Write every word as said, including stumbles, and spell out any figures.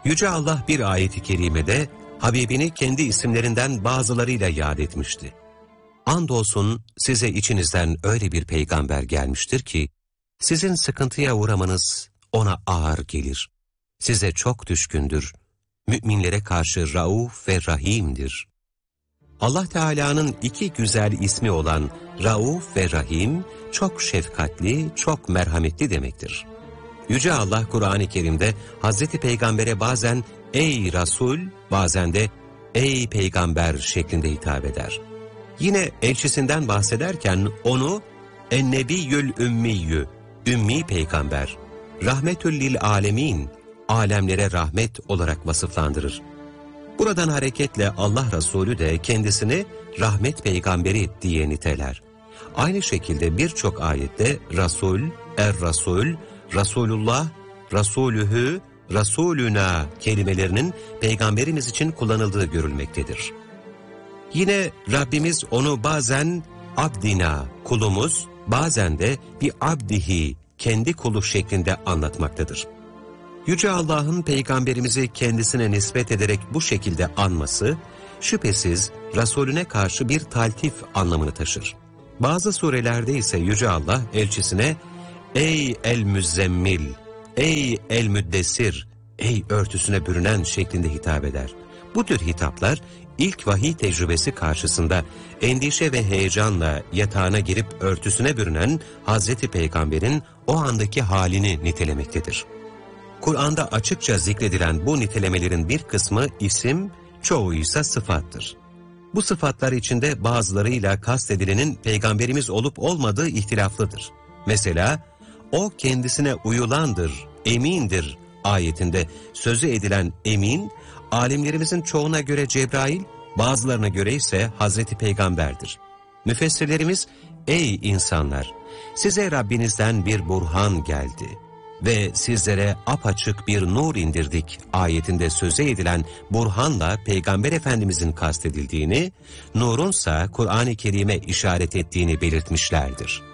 Yüce Allah bir ayet-i kerimede Habibini kendi isimlerinden bazılarıyla yad etmişti. Andolsun size içinizden öyle bir peygamber gelmiştir ki, sizin sıkıntıya uğramanız ona ağır gelir. Size çok düşkündür. Müminlere karşı Rauf ve Rahim'dir. Allah Teala'nın iki güzel ismi olan Rauf ve Rahim, çok şefkatli, çok merhametli demektir. Yüce Allah Kur'an-ı Kerim'de Hazreti Peygamber'e bazen ''Ey Resul'' bazen de ''Ey Peygamber'' şeklinde hitap eder. Yine elçisinden bahsederken onu ''Ennebiyyül Ümmiyyü'' Ümmi Peygamber, ''Rahmetül lil alemin'' alemlere rahmet olarak vasıflandırır. Buradan hareketle Allah Resulü de kendisini rahmet peygamberi diye niteler. Aynı şekilde birçok ayette Resul, Er-Resul, Resulullah, Resulühü, Resulüna kelimelerinin peygamberimiz için kullanıldığı görülmektedir. Yine Rabbimiz onu bazen abdina, kulumuz, bazen de bir abdihi, kendi kulu şeklinde anlatmaktadır. Yüce Allah'ın peygamberimizi kendisine nispet ederek bu şekilde anması, şüphesiz Resulüne karşı bir taltif anlamını taşır. Bazı surelerde ise Yüce Allah elçisine, ''Ey el-müzzemmil, ey el-müddessir, ey örtüsüne bürünen'' şeklinde hitap eder. Bu tür hitaplar, ilk vahiy tecrübesi karşısında endişe ve heyecanla yatağına girip örtüsüne bürünen Hazreti Peygamber'in o andaki halini nitelemektedir. Kur'an'da açıkça zikredilen bu nitelemelerin bir kısmı isim, çoğu ise sıfattır. Bu sıfatlar içinde bazılarıyla kastedilenin peygamberimiz olup olmadığı ihtilaflıdır. Mesela, o kendisine uyulandır, emindir ayetinde sözü edilen emin, alimlerimizin çoğuna göre Cebrail, bazılarına göre ise Hazreti Peygamber'dir. Müfessirlerimiz, ''Ey insanlar, size Rabbinizden bir burhan geldi ve sizlere apaçık bir nur indirdik'' ayetinde söze edilen burhanla Peygamber Efendimizin kastedildiğini, nurunsa Kur'an-ı Kerim'e işaret ettiğini belirtmişlerdir.